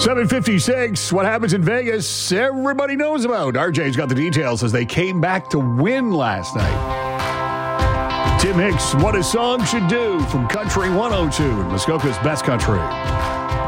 7:56. What happens in Vegas, everybody knows about. RJ's got the details as they came back to win last night. Tim Hicks, what a song should do from Country 102, Muskoka's best country.